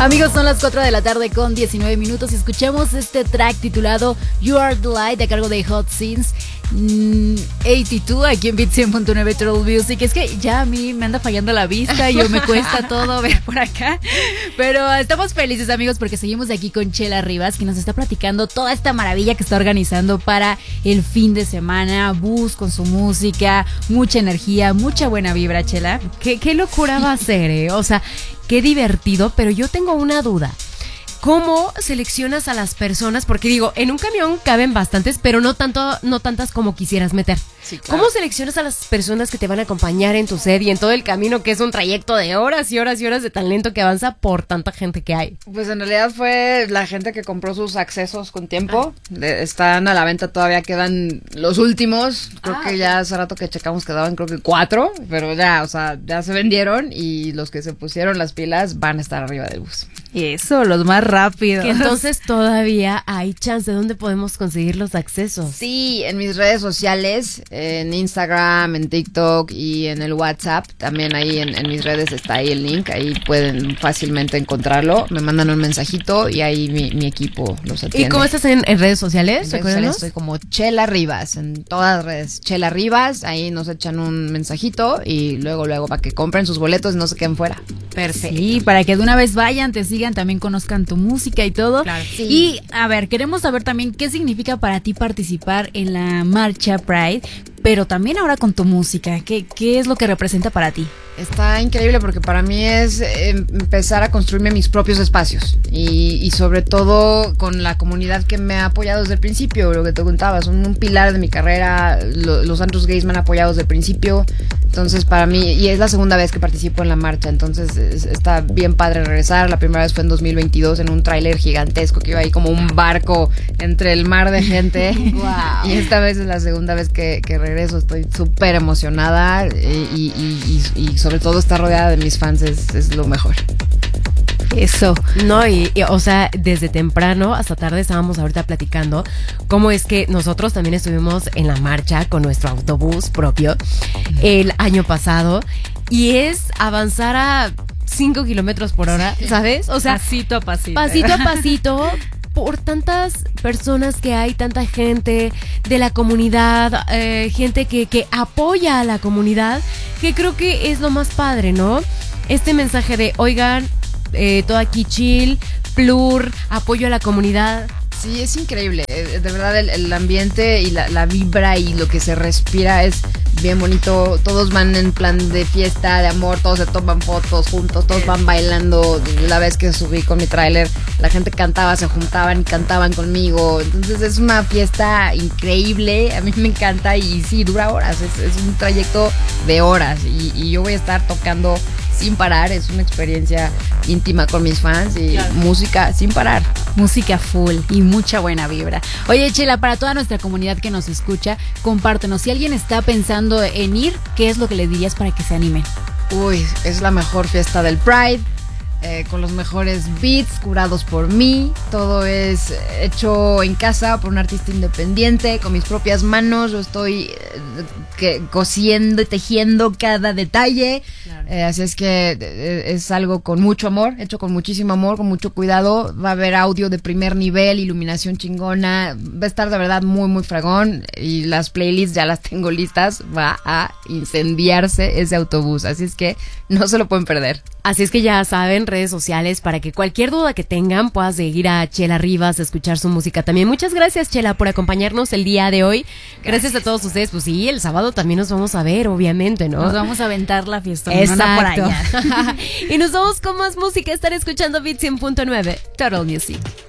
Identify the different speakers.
Speaker 1: Amigos, son las 4 de la tarde con 19 minutos y escuchamos este track titulado You Are the Light a cargo de Hot Scenes 82 aquí en Beat 100.9 Total Music. Es que ya a mí me anda fallando la vista y me cuesta todo ver por acá, pero estamos felices, amigos, porque seguimos de aquí con Chela Rivas, que nos está platicando toda esta maravilla que está organizando para el fin de semana. Bus con su música, mucha energía, mucha buena vibra, Chela.
Speaker 2: ¿Qué locura va a ser, O sea, qué divertido, pero yo tengo una duda. ¿Cómo seleccionas a las personas? Porque digo, en un camión caben bastantes, pero no tantas como quisieras meter. Sí, claro. ¿Cómo seleccionas a las personas que te van a acompañar en tu set y en todo el camino, que es un trayecto de horas y horas y horas de tan lento que avanza por tanta gente que hay?
Speaker 3: Pues en realidad fue la gente que compró sus accesos con tiempo. Están a la venta, todavía quedan los últimos. Creo que ya hace rato que checamos quedaban creo que 4, pero ya, o sea, ya se vendieron y los que se pusieron las pilas van a estar arriba del bus.
Speaker 1: Eso, los más rápidos.
Speaker 2: Que entonces todavía hay chance. ¿Dónde podemos conseguir los accesos?
Speaker 3: Sí, en mis redes sociales, en Instagram, en TikTok y en el WhatsApp. También ahí en mis redes está ahí el link. Ahí pueden fácilmente encontrarlo. Me mandan un mensajito y ahí mi equipo los atiende.
Speaker 2: ¿Y cómo estás en redes sociales?
Speaker 3: En redes sociales estoy como Chela Rivas, en todas las redes. Chela Rivas, ahí nos echan un mensajito y luego para que compren sus boletos y no se queden fuera.
Speaker 1: Perfecto. Sí, para que de una vez vayan, te sigan, también conozcan tu música y todo.
Speaker 2: Claro.
Speaker 1: Sí. Y a ver, queremos saber también qué significa para ti participar en la marcha Pride, pero también ahora con tu música. ¿Qué es lo que representa para ti?
Speaker 3: Está increíble porque para mí es empezar a construirme mis propios espacios y sobre todo con la comunidad que me ha apoyado desde el principio. Lo que te contabas, son un pilar de mi carrera. Los antros gays me han apoyado desde el principio. Entonces para mí, y es la segunda vez que participo en la marcha, entonces está bien padre regresar. La primera vez fue en 2022 en un tráiler gigantesco que iba ahí como un barco entre el mar de gente.
Speaker 1: Wow.
Speaker 3: Y esta vez es la segunda vez que regreso. Estoy súper emocionada y sobre todo estar rodeada de mis fans es lo mejor.
Speaker 2: Eso. No, y o sea, desde temprano hasta tarde estábamos ahorita platicando cómo es que nosotros también estuvimos en la marcha con nuestro autobús propio el año pasado y es avanzar a 5 kilómetros por hora, ¿sabes? O sea,
Speaker 1: pasito a pasito.
Speaker 2: Pasito a pasito. Por tantas personas que hay, tanta gente de la comunidad, gente que apoya a la comunidad, que creo que es lo más padre, ¿no? Este mensaje de, oigan, todo aquí chill, plur, apoyo a la comunidad.
Speaker 3: Sí, es increíble, de verdad el ambiente y la vibra y lo que se respira es bien bonito. Todos van en plan de fiesta, de amor, todos se toman fotos juntos, todos van bailando. La vez que subí con mi tráiler, la gente cantaba, se juntaban y cantaban conmigo. Entonces es una fiesta increíble, a mí me encanta y sí, dura horas, es un trayecto de horas y yo voy a estar tocando sin parar. Es una experiencia íntima con mis fans y claro, música sin parar.
Speaker 1: Música full y mucha buena vibra. Oye, Chela, para toda nuestra comunidad que nos escucha, compártenos, si alguien está pensando en ir, ¿qué es lo que le dirías para que se animen?
Speaker 3: Uy, es la mejor fiesta del Pride. Con los mejores beats curados por mí. Todo es hecho en casa por un artista independiente, con mis propias manos. Yo estoy cosiendo y tejiendo cada detalle. Claro. Así es que es algo con mucho amor, hecho con muchísimo amor, con mucho cuidado. Va a haber audio de primer nivel, iluminación chingona. Va a estar de verdad muy, muy fregón. Y las playlists ya las tengo listas. Va a incendiarse ese autobús. Así es que no se lo pueden perder.
Speaker 2: Así es que ya saben, redes sociales, para que cualquier duda que tengan puedas seguir a Chela Rivas, a escuchar su música también. Muchas gracias, Chela, por acompañarnos el día de hoy. Gracias a todos ustedes. Pues sí, el sábado también nos vamos a ver, obviamente, ¿no?
Speaker 1: Nos vamos a aventar la fiesta.
Speaker 2: Exacto. Por allá. Y nos vamos con más música. Estar escuchando Beat 100.9 Total Music.